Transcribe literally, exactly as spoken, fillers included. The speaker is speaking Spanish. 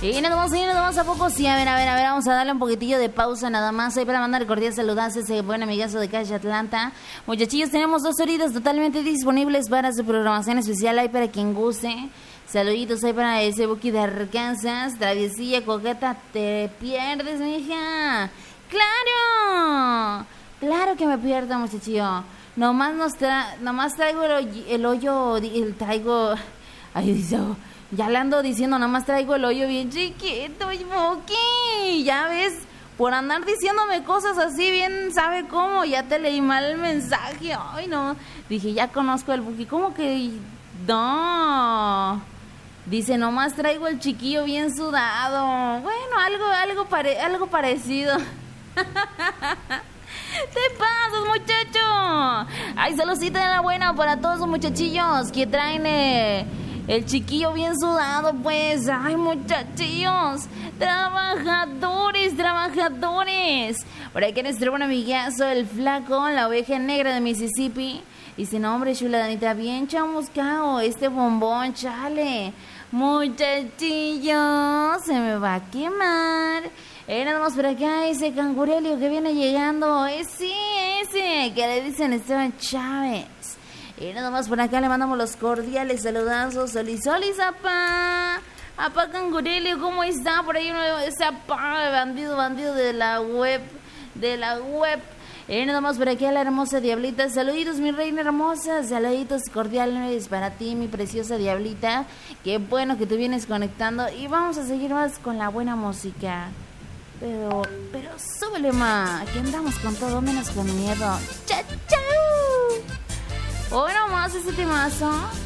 Y nada más, y nada más a poco, sí, a ver, a ver, a ver, vamos a darle un poquitillo de pausa nada más ahí para mandar cordial saludos a ese buen amigazo de Calle Atlanta. Muchachillos, tenemos dos horitas totalmente disponibles para su programación especial ahí para quien guste. Saluditos ahí para ese Buki de Arkansas, travesía coqueta, te pierdes, mija. ¡Claro! Claro que me pierdo, muchachillo. Nomás, nos tra nomás traigo el, hoy el hoyo, el traigo... Ay, dice... Ya le ando diciendo, nada más traigo el hoyo bien chiquito, y Buki. Ya ves, por andar diciéndome cosas así bien, ¿sabe cómo? Ya te leí mal el mensaje. Ay, no. Dije, ya conozco el Buki. ¿Cómo que? No. Dice, nomás traigo el chiquillo bien sudado. Bueno, algo, algo, pare algo parecido. ¡Te pasas, muchacho! Ay, saludcita de la buena para todos los muchachillos que traen... Eh, el chiquillo bien sudado, pues. Ay, muchachillos. Trabajadores, trabajadores. Por aquí nuestro buen amigazo, el flaco, la oveja negra de Mississippi. Dice, no, hombre, chula Danita, bien chamuscao. Este bombón, chale. Muchachillos, se me va a quemar. Eh, nada más por acá, ese cangurelio que viene llegando. Ese, ese, que le dicen Esteban Chávez. Y nada más por acá le mandamos los cordiales saludazos. Solis, solis, apá. Apá Cangurelio, ¿cómo está? Por ahí uno ese apá, bandido, bandido de la web. De la web. Y nada más por aquí a la hermosa Diablita. Saluditos, mi reina hermosa. Saluditos cordiales para ti, mi preciosa Diablita. Qué bueno que te vienes conectando. Y vamos a seguir más con la buena música. Pero, pero súbele más. Que andamos con todo menos con miedo. ¡Chao, chao! Hoy nomás ese temazo.